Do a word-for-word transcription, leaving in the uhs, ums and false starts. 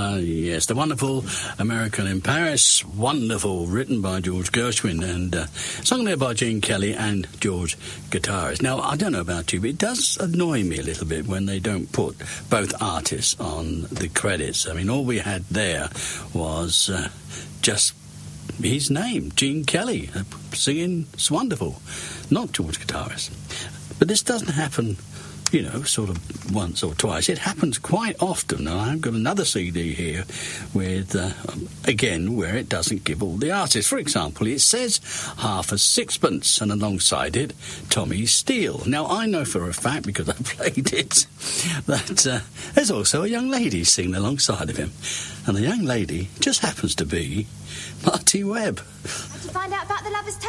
Ah, yes, the wonderful American in Paris, wonderful, written by George Gershwin and uh, sung there by Gene Kelly and George Guitaris. Now, I don't know about you, but it does annoy me a little bit when they don't put both artists on the credits. I mean, all we had there was uh, just his name, Gene Kelly, uh, singing. It's wonderful, not George Guitaris. But this doesn't happen, you know, sort of once or twice. It happens quite often. And I've got another C D here with, uh, again, where it doesn't give all the artists. For example, it says Half a Sixpence, and alongside it, Tommy Steele. Now, I know for a fact, because I played it, that uh, there's also a young lady singing alongside of him. And the young lady just happens to be Marty Webb. How'd you find out about the Lovers'